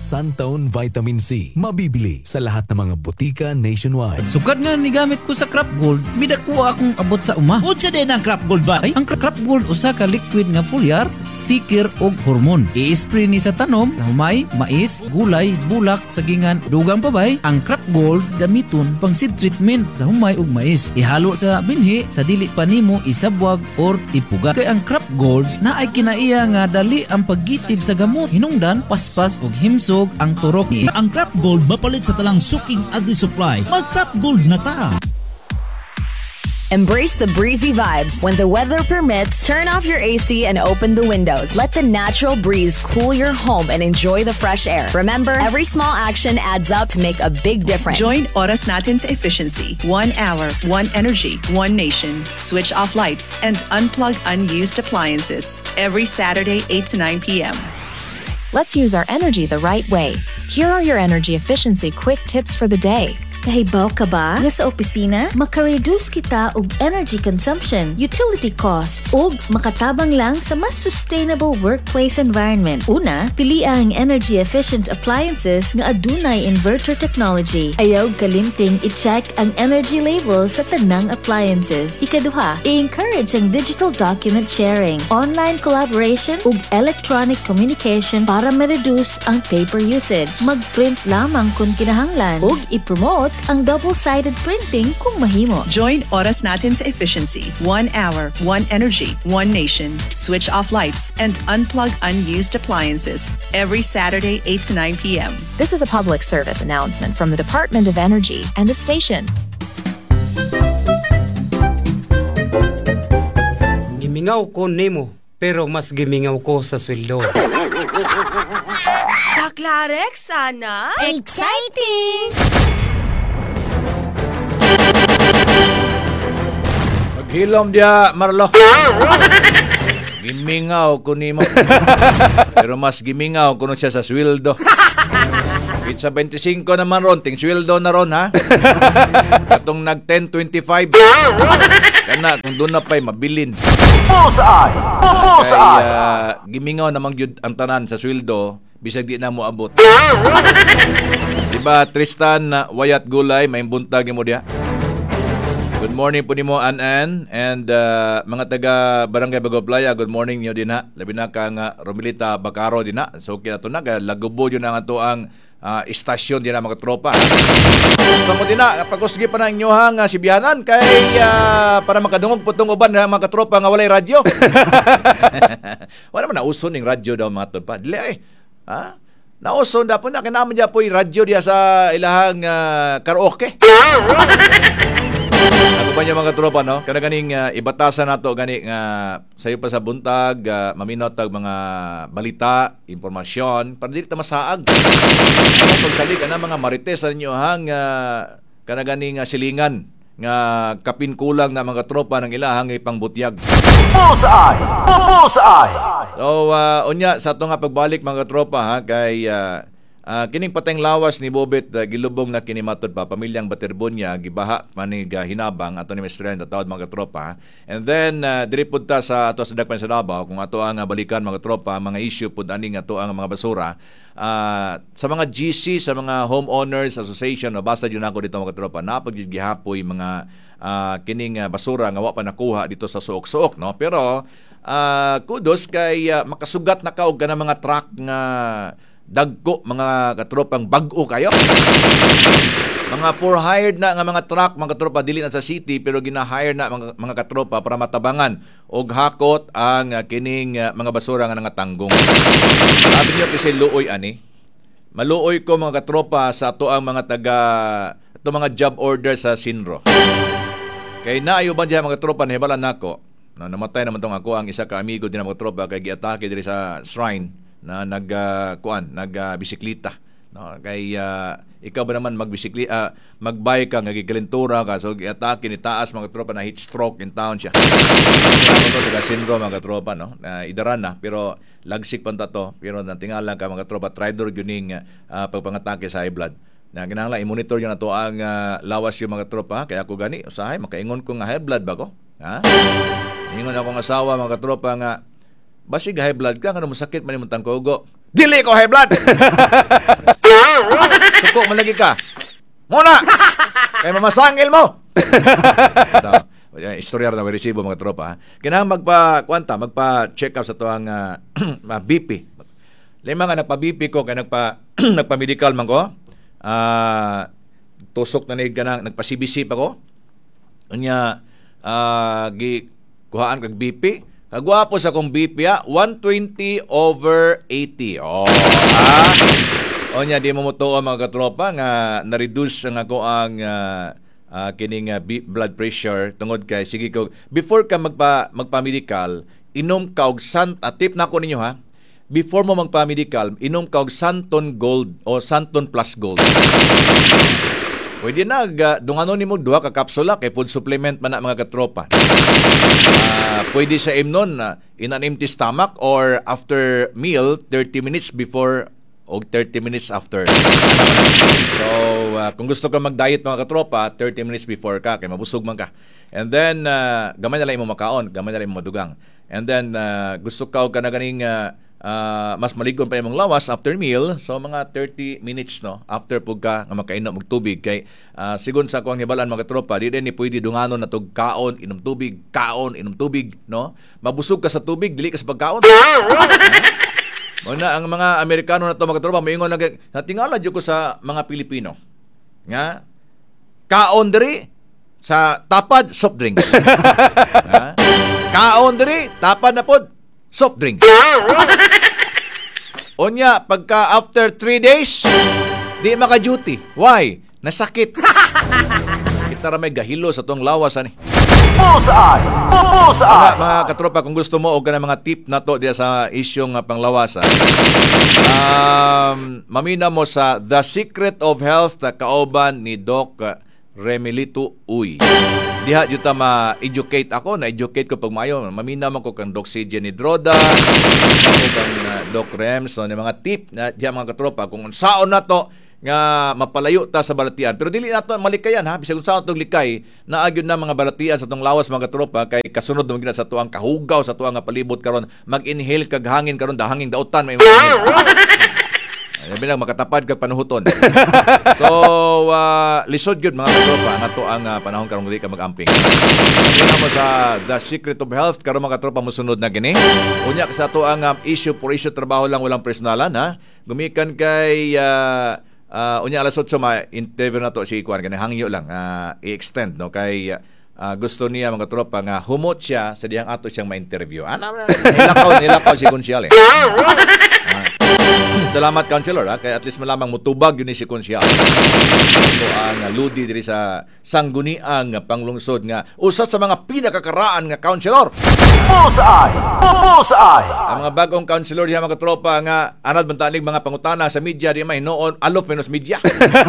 Suntown Vitamin C. Mabibili sa lahat ng mga butika nationwide. Sukad nga ni gamit ko sa Crop Gold, midakuha akong abot sa uma. Unsa din ang Crop Gold ba? Ay, ang Crop Gold usa ka liquid nga foliar, sticker og hormone. I-spray ni sa tanom, sa humay, mais, gulay, bulak, sagingan, dugang pabay. Ang Crop Gold gamiton pang seed treatment sa humay ug mais. Ihalo sa binhi sa dili pa nimo isabwag or ipuga. Kay ang Crop Gold na ay kinaiya nga dali ang paggitib sa gamot, hinungdan, paspas ug himsog ang turok. Ang Crop Gold mapalit sa talang suking agri-supply. Mag Crop Gold na ta. Embrace the breezy vibes. When the weather permits, turn off your AC and open the windows. Let the natural breeze cool your home and enjoy the fresh air. Remember, every small action adds up to make a big difference. Join Oras Natin's efficiency. 1 hour, 1 energy, 1 nation. Switch off lights and unplug unused appliances. Every Saturday, 8 to 9 p.m. Let's use our energy the right way. Here are your energy efficiency quick tips for the day. Kahibaw ka ba? Nga sa opisina, makareduce kita og energy consumption, utility costs, ug makatabang lang sa mas sustainable workplace environment. Una, pili ang energy-efficient appliances nga adunay inverter technology. Ayaw kalimting i-check ang energy label sa tanang appliances. Ikaduha, i-encourage ang digital document sharing, online collaboration, ug electronic communication para ma-reduce ang paper usage. Mag-print lamang kung kinahanglan, ug i-promote ang double-sided printing kung mahimo. Join Oras Natin's efficiency. 1 hour, 1 energy, 1 nation. Switch off lights and unplug unused appliances. Every Saturday, 8 to 9 p.m. This is a public service announcement from the Department of Energy and the station. Gimingaw ko nimo, pero mas gimingaw ko sa sweldo. Baklarek, sana? Exciting! Maghilom dia, Marlo. Gimingaw ko nimo. Pero mas gimingaw ko siya sa sweldo. Sa 25 naman ron, ting sweldo na ron, ha? Katong nag 10-25. Kana, kung doon na pa'y mabilin. Bullseye! Bullseye! Kaya, gimingaw namang yun ang tanan sa sweldo, bisag di na mo abot. Diba, Tristan, Wayat Gulay, may buntag mo diya. Good morning po ni mo, An-An, and mga taga Barangay Bagoplaya, good morning nyo din ha. Labi na kang Romilita Bacaro din ha. So, okay na ito na, lagubo yun ang ito ang istasyon din na mga tropa. Gusto mo din na, pagkusgi pa na inyo hang sibiyanan kay para makadungog po itong uban na mga tropa nga walay radyo. Wala naman nauson yung radyo daw mga tropa. Dili eh. Ha? Nauson na po na, kinaman niya po yung radyo diya sa ilahang karaoke. Ano ba niya mga tropa, no? Kana ganing ibatasan nato gani nga sayo pa sa buntag, maminot tag mga balita, impormasyon para dili ta masaag. Pagsalig ana mga marites sa inyo hang kana ganing silingan nga kapin kulang na mga tropa ng ilahang ipangbutyag. Bullseye! Bullseye! So unya sa ato nga pagbalik mga tropa ha kay kining patayng lawas ni Bobet gilubong na kinimatod pa pamilyang Baterbonya gibaha manig hinabang ato ni Mr. Ren tatawad mga tropa. And then diri pud ta sa ato sa Dakpan sa Davao kung ato ang balikan mga tropa mga issue pud ani nga ato ang mga basura sa mga GC sa mga homeowners association nabasa jud nako dito mga tropa napag gihapoy mga kining basura nga wa pa nakuha dito sa suok-suok no pero kudos kay makasugat na kaog kana mga truck nga dagko mga katropang bag-o kayo. Mga for hired na nga mga truck, mga katropa dili na sa city pero gina-hire na mga katropa para matabangan og hakot ang kining mga basura nga nangatanggong. Sabi niyo kasi luoy ani. Maluoy ko mga katropa sa ato ang mga mga job order sa Sinro. Kay naayo ba diha mga tropa nahibalan nako. Na namatay naman tong ako ang isa ka amigo din mga tropa kay giatake diri sa shrine na nagbisikleta no kay ikaw ba naman magbisikleta magbike ka nagikalentura ka so atake ni taas mga tropa na heat stroke in town siya mga syndrome mga tropa no idaran na pero lagsik pa to pero natingala ka mga tropa tridor gyuning pagpangatake sa high blood na kinahanglan i-monitor yun na to ang lawas yung mga tropa kaya ako gani usahay makaingon ko nga high blood ba ko ha ingon ako ng asawa mga tropa nga basig high blood ka, kano masakit man yung tangkogo. Dili ko high blood. Suko malagi ka. Muna. Kay mamasangil mo. Ito, istorya na resibo mga tropa. Kinahanglan magpa-check up sa tuang BP. Lima nga nagpa-BP ko kay nagpa-medical man ko. Tusok na nig kanang nagpa-CBC pa ko. Unya kuhaan kag BP. Kagwapo sa kong BP 120/80. Onya di mo mutuo mga katropa nga na-reduce ang ako ang kining blood pressure tungod kay sige ko before ka magpa-medical inom ka og tip na ko ninyo ha. Before mo magpa-medical, inom ka og Santon Gold o Santon Plus Gold. Pwede na dunganon nimo duha ka kapsula kay food supplement man na mga katropa. Pwede sa imnon in an empty stomach or after meal 30 minutes before o 30 minutes after. So, kung gusto ka mag-diet mga katropa, 30 minutes before ka kay mabusog man ka. And then gamay na lang imo makaon, gamay na lang imo madugang. And then gusto ka na ganing mas maligon pa imong lawas after meal, so mga 30 minutes no after pug ka nga makainom og tubig kay sigon sa kuang hibalan mga tropa di ni pwede dunganon na tug kaon inom tubig no mabusog ka sa tubig dili ka sa pagkaon. Muna ang mga Amerikano na to mga tropa moingon lang natingala jud ko sa mga Pilipino nga kaon diri sa tapad soft drinks. Kaon diri tapad na pod soft drinks. Onya, pagka after 3 days, di maka-duty. Why? Nasakit. Kita ramay gahilo sa tuwang lawas ani. Bullseye! Bullseye! Mga katropa, kung gusto mo o ka ng mga tip na to diya sa isyong panglawasan, mamina mo sa The Secret of Health na kauban ni Doc Remelito Uy. Diha juta ma-educate ako, na-educate ko pag maayo. Mamina man ko kang Doc CJ ni Droda, ako kang Doc Rems, so, mga tip na diha mga katropa kung saon na to nga mapalayo ta sa balatian. Pero dili nato malikayan ha, bisag unsa tong likay, naagyon na mga balatian sa tong lawas mga katropa kay kasunod mo gina sa tuang kahugaw sa tuang palibot karon, mag-inhale kag hangin karon dahangin dautan may bilang makatapad kag panuhuton. So lisod gyud mga katropa nga to ang panahon karon dili ka mag-amping. Kaya mo sa The Secret of Health karon mga katropa mosunod na gini. Unya sa to ang issue for issue trabaho lang walang personalan ha. Gumikan kay unya alas 8 ma-interview na to si Kuan kanang hangyo lang i-extend no kay gusto niya mga tropa nga humot siya sa diyang ato siyang ma-interview. Nilakaw si Kunsyal Salamat Councilor kay at least malamang mutubag yun si Kunsyal. Ito ang ludi diri sa sangguniang panglungsod nga usa sa mga pinakakaraan nga Councilor. Bullseye! Bullseye! Ang mga bagong Councilor diha mga tropa nga anad bantanig mga pangutana sa media di may noon alof menos media.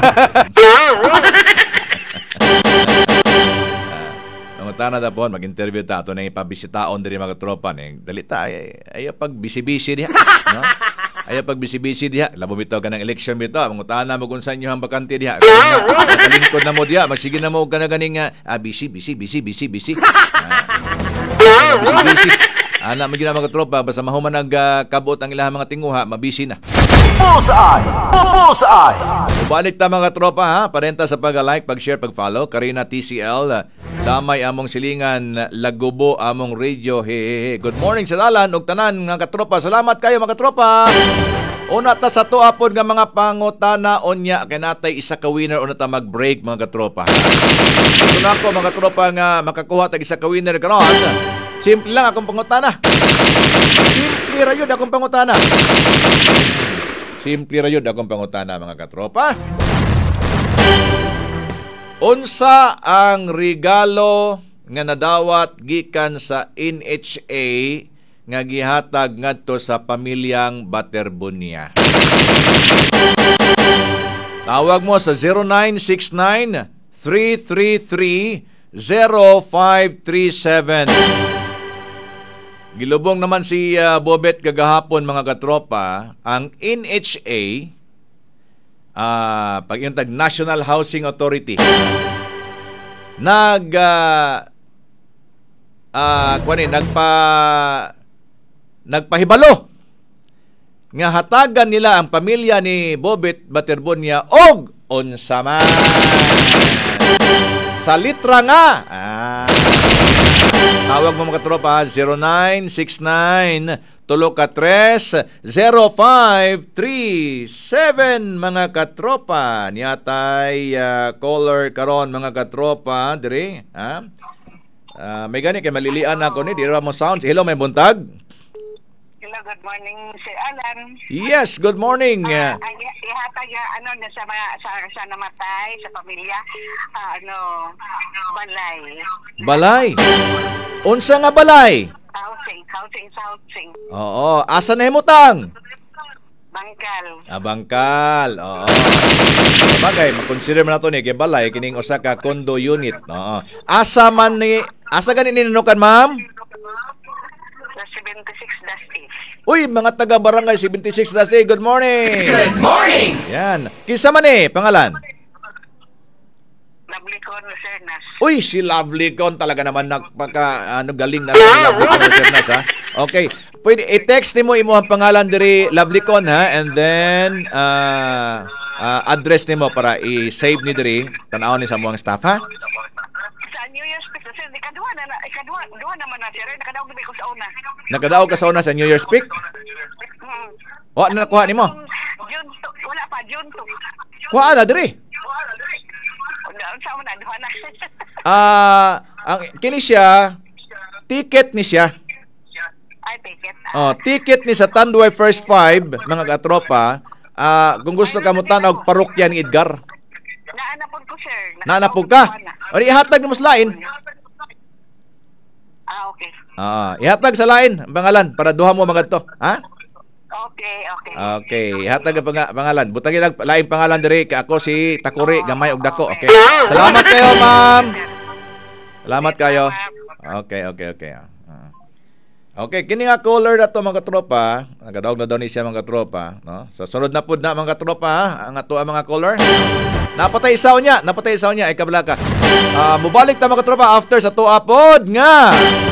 Pangutana da po mag-interview ta ato nang ipabisitaon diri mga tropa ning dalita ay pag bisi-bisi diha no. Ay pag bisi-bisi diha, labo bitaw ka ng election bitaw, mangutana mo kung saan yung bakante diha. Kalingkod na mo diha, magsige na mo ka na ganing bisi. Bisi. Ana mo gina mga tropa basta mahuman nagkabot ang ilang mga tinguha, mabisi na. Bullseye! Bullseye! Balik ta mga tropa ha, parenta sa pag-like, pag-share, pag-follow. Karina TCL, damay among silingan, lagubo among radio. Hehehe. Good morning sa dalan ug tanan nga katropa. Salamat kayo mga katropa. Una ta sa to apod nga mga pangutana onya kay natay isa ka winner una ta mag-break mga katropa. Gusto na ako mga katropa nga makakuha tag isa ka winner karon. Simple lang akong pangutana. Simple ra yun akong pangutana. Simple ra yun akong pangutana mga katropa. Unsa ang regalo nga nadawat gikan sa NHA nga gihatag ngadto sa pamilyang Baterbunia? Tawag mo sa 0969-333-0537. Gilubong naman si Bobet kagahapon mga katropa, ang NHA, pag yung National Housing Authority, nagpahibalo nga hatagan nila ang pamilya ni Bobet Baterbonia og unsa man. Sa litra nga. Tawag mo mga katropa 0969-03-0537 mga katropa. Niyatay caller karon mga katropa diri, ha? May gani kay malilian ako ni dira mo sounds. Hello, may buntag. Hello, good morning, Sir Alan. Yes, good morning. Ihatag sa namatay sa pamilya, balay. Balay. Unsa nga balay? Housing. Oo, asa na himutang? Bangkal. Bangkal. Oo. Bagay, makonsider man nato ni kay balay kining usa ka condo unit. Oo. Asa gani ninunukan, ma'am? Sa 76 Dusty. Uy, mga taga barangay 76 Dusty, good morning. Good morning. Yan. Kinsa man pangalan? Lovely Con Lucernas. Uy, si Lovely Con talaga naman galing na si Lovely Con Lucernas, ha? Okay. Pwede i-text nimo imo ang pangalan diri Lovely Con, ha? And then address nimo para i-save ni diri tan-awon ni sa mga staff, ha? Sa New Year's Peak, sir, ikaduha naman na, sir. Nakadaog ko sa una. Nakadaog ka sa una sa New Year's Peak? Wa na nakuha nimo? Wala pa, June 2. Kuha na diri. Sa una, duha na. Ang kini siya, ticket ni siya. Ay, ticket. Ticket ni sa Tanduay First 5, mga katropa. Kung gusto ka mo tanaw parokya ni Edgar. Naanapod ko, sir. Naanapod ka? O ihatag mo sa lain. Okay. Ihatag sa lain ang pangalan para duha mo mga to, ha? Okay. Ihatag ang pangalan. Butangin lang lain pangalan diri kay ako si Takuri gamay og dako. Okay. Salamat kayo, ma'am. Salamat kayo. Okay. Okay, kini nga caller na to mga katropa. Nagadaog na daw ni siya mga katropa, no? Sa sunod na pud na mga katropa, ha? Ang ato mga caller. Napatay isaw niya ay kablaka. Mubalik ta mga katropa after sa tuwa pod nga